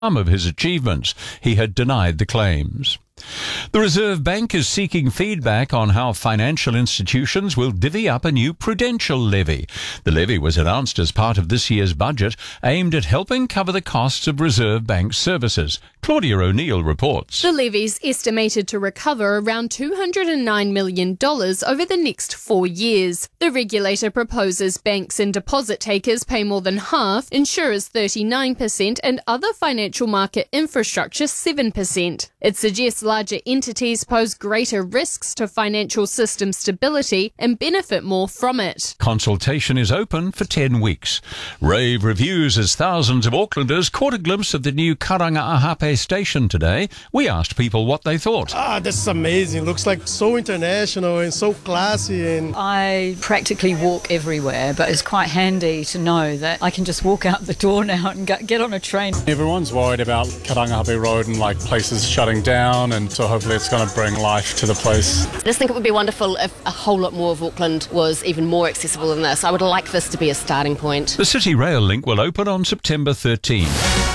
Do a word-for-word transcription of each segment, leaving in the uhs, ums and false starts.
some of his achievements. He had denied the claims. The Reserve Bank is seeking feedback on how financial institutions will divvy up a new prudential levy. The levy was announced as part of this year's budget, aimed at helping cover the costs of Reserve Bank services. Claudia O'Neill reports. The levy's estimated to recover around two hundred nine million dollars over the next four years. The regulator proposes banks and deposit takers pay more than half, insurers thirty-nine percent and other financial market infrastructure seven percent. It suggests larger entities pose greater risks to financial system stability and benefit more from it. Consultation is open for ten weeks. Rave reviews as thousands of Aucklanders caught a glimpse of the new Karanga-Ahape station today. We asked people what they thought. Ah, this is amazing. Looks like so international and so classy. And I practically walk everywhere, but it's quite handy to know that I can just walk out the door now and get on a train. Everyone's worried about Karanga-Ahape Road and like places shutting down, and so hopefully it's going to bring life to the place. I just think it would be wonderful if a whole lot more of Auckland was even more accessible than this. I would like this to be a starting point. The City Rail link will open on September thirteenth.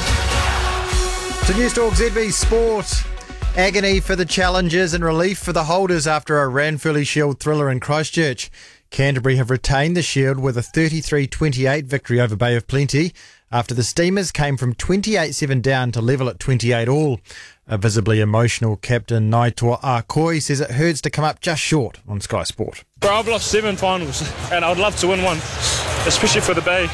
To Newstalk Z B Sport. Agony for the challengers and relief for the holders after a Ranfurly Shield thriller in Christchurch. Canterbury have retained the Shield with a thirty-three twenty-eight victory over Bay of Plenty after the Steamers came from twenty-eight seven down to level at twenty-eight all. A visibly emotional captain Naitoa Akoi says it hurts to come up just short on Sky Sport. Bro, I've lost seven finals and I'd love to win one, especially for the Bay,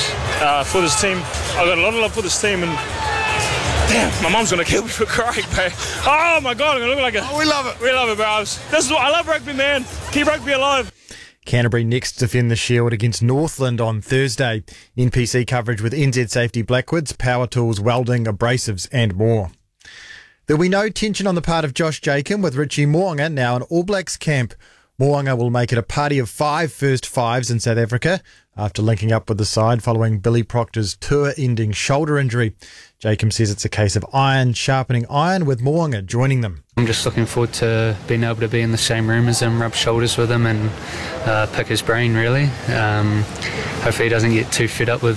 uh, for this team. I've got a lot of love for this team, and damn, my mum's going to kill me for crying, Bay. Oh my God, I'm going to look like a... Oh, we love it. We love it, bro. This is what I love rugby, man. Keep rugby alive. Canterbury next defend the Shield against Northland on Thursday. N P C coverage with N Z Safety Blackwoods, Power Tools, Welding, Abrasives and more. There'll be no tension on the part of Josh Jacob with Richie Mo'unga now in All Blacks camp. Mo'unga will make it a party of five first fives in South Africa after linking up with the side following Billy Proctor's tour-ending shoulder injury. Jacob says it's a case of iron sharpening iron with Mo'unga joining them. I'm just looking forward to being able to be in the same room as him, rub shoulders with him and uh, pick his brain, really. Um, hopefully he doesn't get too fed up with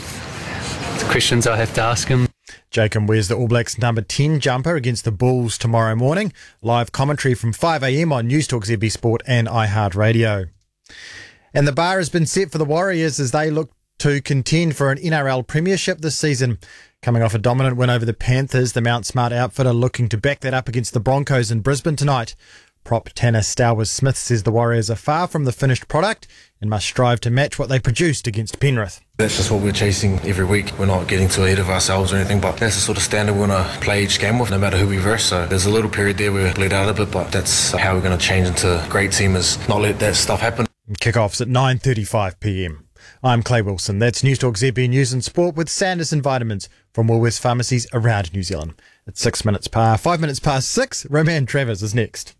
the questions I have to ask him. Jacob wears the All Blacks number ten jumper against the Bulls tomorrow morning. Live commentary from five a m on Newstalk Z B Sport and iHeartRadio. And the bar has been set for the Warriors as they look to contend for an N R L premiership this season. Coming off a dominant win over the Panthers, the Mount Smart outfit are looking to back that up against the Broncos in Brisbane tonight. Prop Tanner Stowers-Smith says the Warriors are far from the finished product and must strive to match what they produced against Penrith. That's just what we're chasing every week. We're not getting too ahead of ourselves or anything, but that's the sort of standard we want to play each game with, no matter who we verse. So there's a little period there where we bleed out a bit, but that's how we're going to change into a great team, is not let that stuff happen. Kickoffs at nine thirty-five p m. I'm Clay Wilson. That's Newstalk Z B News and Sport with Sanderson Vitamins from Woolworths pharmacies around New Zealand. It's six minutes past, five minutes past six. Roman Travers is next.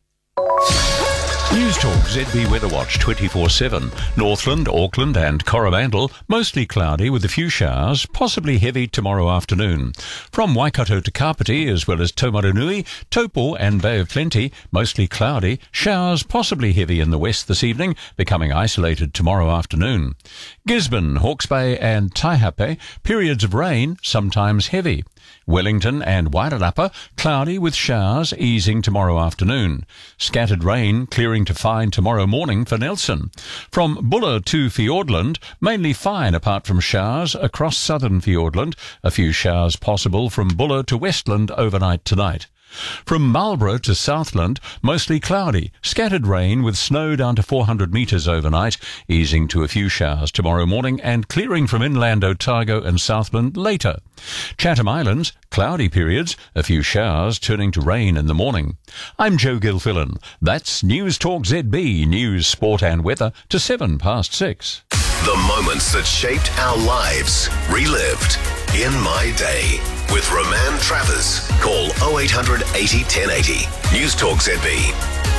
Newstalk Z B Weather Watch twenty-four seven. Northland, Auckland and Coromandel, mostly cloudy with a few showers, possibly heavy tomorrow afternoon. From Waikato to Kapiti, as well as Taumarunui, Taupo and Bay of Plenty, mostly cloudy, showers possibly heavy in the west this evening, becoming isolated tomorrow afternoon. Gisborne, Hawke's Bay and Taihape, periods of rain, sometimes heavy. Wellington and Wairarapa, cloudy with showers easing tomorrow afternoon. Scattered rain clearing to fine tomorrow morning for Nelson. From Buller to Fiordland, mainly fine apart from showers across southern Fiordland. A few showers possible from Buller to Westland overnight tonight. From Marlborough to Southland, mostly cloudy, scattered rain with snow down to four hundred metres overnight, easing to a few showers tomorrow morning and clearing from inland Otago and Southland later. Chatham Islands, cloudy periods, a few showers turning to rain in the morning. I'm Joe Gilfillan. That's Newstalk Z B, news, sport and weather to seven past six. The moments that shaped our lives, relived in my day. With Roman Travers. Call oh eight hundred eighty ten eighty. Newstalk Z B.